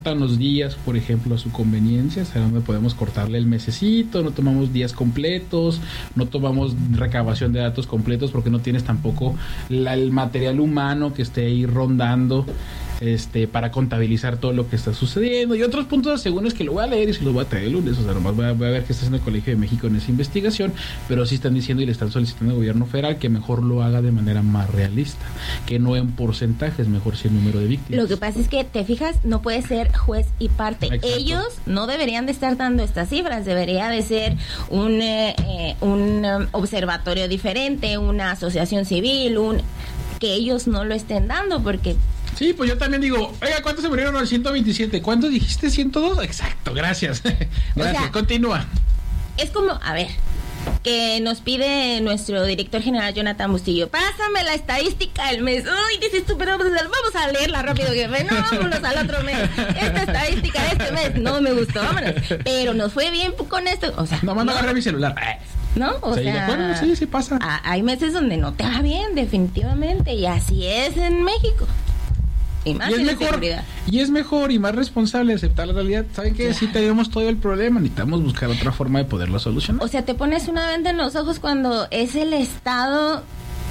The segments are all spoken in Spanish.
los días, por ejemplo, a su conveniencia, o sea, donde podemos cortarle el mesecito, no tomamos días completos, no tomamos recabación de datos completos porque no tienes tampoco el material humano que esté ahí rondando para contabilizar todo lo que está sucediendo y otros puntos según es que lo voy a leer y se los voy a traer el lunes, o sea, nomás voy a ver qué está haciendo el Colegio de México en esa investigación, pero sí están diciendo y le están solicitando al gobierno federal que mejor lo haga de manera más realista, que no en porcentajes, mejor si el número de víctimas. Lo que pasa es que, te fijas, no puede ser juez y parte. Exacto. Ellos no deberían de estar dando estas cifras, debería de ser un observatorio diferente, una asociación civil, que ellos no lo estén dando, porque... Sí, pues yo también digo, oiga, ¿cuántos se murieron? Al 127. ¿Cuántos dijiste? ¿102? Exacto, gracias. Gracias, o sea, continúa. Es como, a ver, que nos pide nuestro director general Jonathan Bustillo, pásame la estadística del mes. Uy, dices tú, pero vamos a leerla rápido, jefe. No, vámonos al otro mes. Esta estadística de este mes no me gustó, vámonos. Pero nos fue bien con esto. O sea, no agarré mi celular. ¿No? O sea, de acuerdo, sí pasa. Hay meses donde no te va bien, definitivamente, y así es en México. Y es mejor y más responsable aceptar la realidad. ¿Saben qué? Si tenemos todo el problema, necesitamos buscar otra forma de poderlo solucionar. O sea, te pones una venda en los ojos cuando es el estado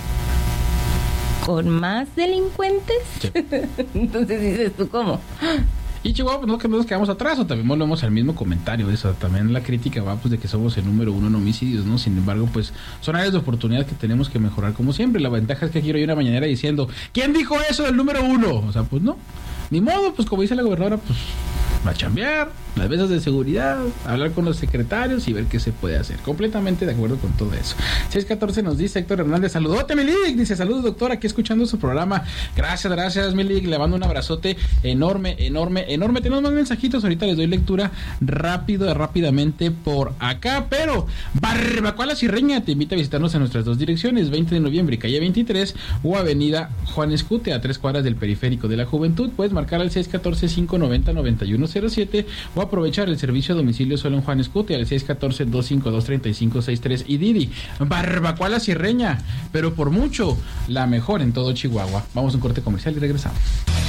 con más delincuentes. Sí. Entonces dices tú, ¿cómo? Y Chihuahua, pues no que nos quedamos atrás, o también volvemos al mismo comentario, eso también la crítica va pues de que somos el número 1 en homicidios, ¿no? Sin embargo, pues son áreas de oportunidad que tenemos que mejorar como siempre. La ventaja es que aquí hay una mañanera diciendo, ¿quién dijo eso del número 1? O sea, pues no, ni modo, pues como dice la gobernadora, pues va a chambear, las mesas de seguridad, hablar con los secretarios y ver qué se puede hacer. Completamente de acuerdo con todo eso. 614 nos dice Héctor Hernández, saludote Milik, dice, saludos doctor, aquí escuchando su programa. Gracias Milik, le mando un abrazote enorme. Tenemos más mensajitos, ahorita les doy lectura rápidamente por acá, pero Barbacoa La Sirreña te invita a visitarnos en nuestras dos direcciones, 20 de noviembre, calle 23 o avenida Juan Escute, a 3 cuadras del Periférico de la Juventud. Puedes marcar al 614-590-9107 o aprovechar el servicio a domicilio solo en Juan Escute al 614-252-3563 y Didi. Barbacoa La Sirreña, pero por mucho la mejor en todo Chihuahua. Vamos a un corte comercial y regresamos.